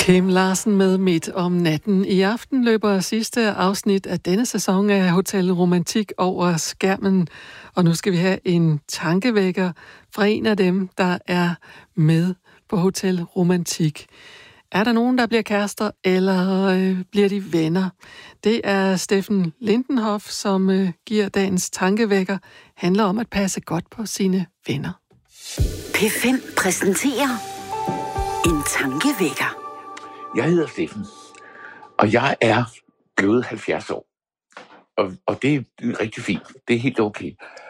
Kim Larsen med Midt om natten. I aften løber sidste afsnit af denne sæson af Hotel Romantik over skærmen. Og nu skal vi have en tankevækker fra en af dem, der er med på Hotel Romantik. Er der nogen, der bliver kærester, eller bliver de venner? Det er Steffen Lindenhoff, som giver dagens tankevækker. Handler om at passe godt på sine venner. P5 præsenterer en tankevækker. Jeg hedder Steffen, og jeg er blevet 70 år. Og det er rigtig fint. Det er helt okay.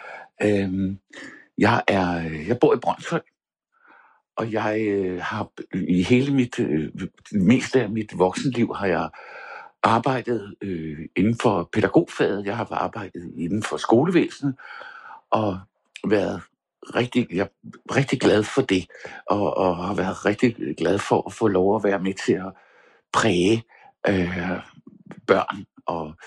Jeg bor i Brønshøj, og jeg har i hele meste af mit voksenliv har jeg arbejdet inden for pædagogfaget. Jeg har arbejdet inden for skolevæsenet og været jeg er rigtig glad for det, og har været rigtig glad for at få lov at være med til at præge børn,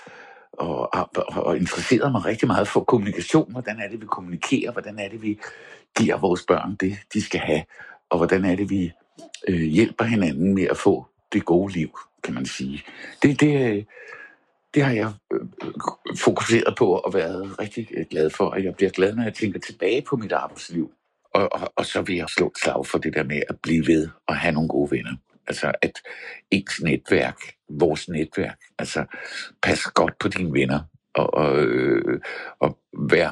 og interesseret mig rigtig meget for kommunikation. Hvordan er det, vi kommunikerer? Hvordan er det, vi giver vores børn det, de skal have? Og hvordan er det, vi hjælper hinanden med at få det gode liv, kan man sige. Det har jeg fokuseret på og været rigtig glad for, og jeg bliver glad, når jeg tænker tilbage på mit arbejdsliv. Og så vil jeg slå et slag for det der med at blive ved og have nogle gode venner. Altså at ens netværk, vores netværk, altså pas godt på dine venner og være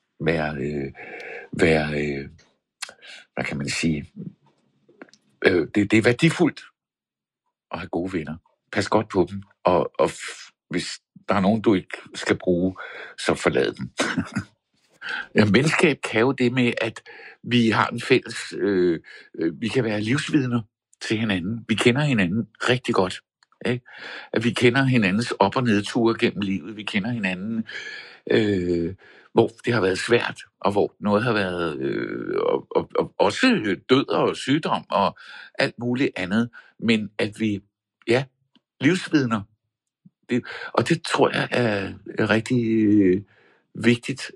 hvad kan man sige, det er værdifuldt at have gode venner. Pas godt på dem, og hvis der er nogen, du ikke skal bruge, så forlad dem. Ja, venskab kan jo det med, at vi har en fælles, vi kan være livsvidner til hinanden. Vi kender hinanden rigtig godt. Ikke? At vi kender hinandens op- og nedture gennem livet. Vi kender hinanden, hvor det har været svært, og hvor noget har været og også død og sygdom og alt muligt andet. Men at vi, livsvidner. Og det tror jeg er rigtig vigtigt,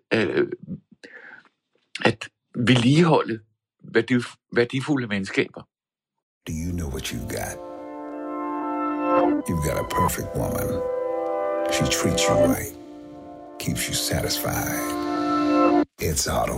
at vedligeholde værdifulde venskaber. Do you know what you've got? You've got a perfect woman. She treats you right, keeps you satisfied. It's Auto